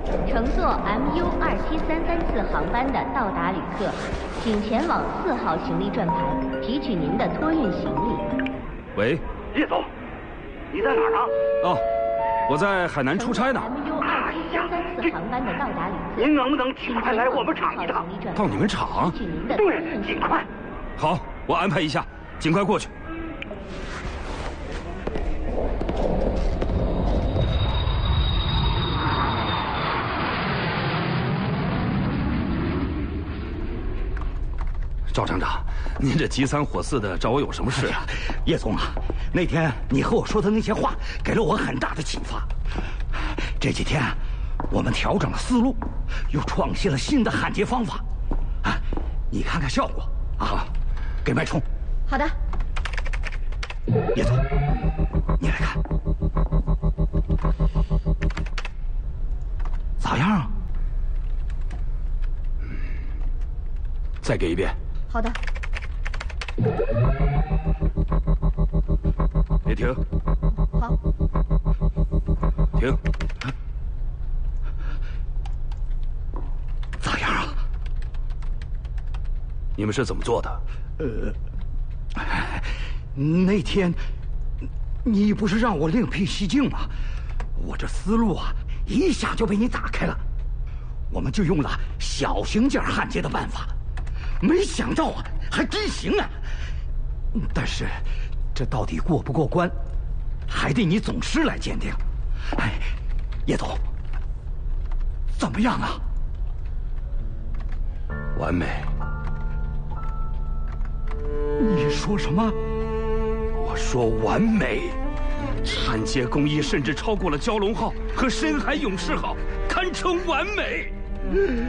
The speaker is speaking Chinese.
乘坐 MU2733航班的到达旅客，请前往4号行李转盘提取您的托运行李。 喂， 叶总，你在哪儿呢？ 哦，我在海南出差呢。 MU2734航班的到达旅客， 您能不能尽快来我们厂一趟？ 到你们厂？ 对，尽快。 好，我安排一下，尽快过去。 赵厂长，您这急3火4的找我有什么事？ 叶总啊，那天你和我说的那些话，给了我很大的启发。这几天，我们调整了思路，又创新了新的焊接方法。啊，你看看效果啊！给脉冲。 好的。 叶总，你来看，咋样啊？ 再给一遍。 好的。 别停。 好。 停。 咋样啊？ 你们是怎么做的？ 那天你不是让我另辟蹊径吗？我这思路啊，一下就被你打开了。我们就用了小型件焊接的办法。 没想到啊，还真行啊！但是，这到底过不过关，还得你总师来鉴定。哎，叶总，怎么样啊？ 完美。 你说什么？ 我说完美。焊接工艺甚至超过了蛟龙号和深海勇士号，堪称完美。